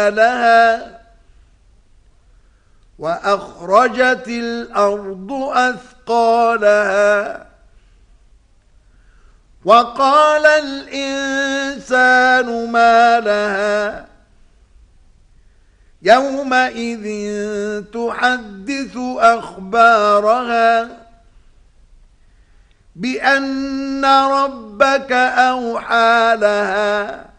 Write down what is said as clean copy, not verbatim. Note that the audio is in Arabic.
لها وأخرجت الأرض أثقالها وقال الإنسان ما لها يومئذ تحدث أخبارها بأن ربك أوحى لها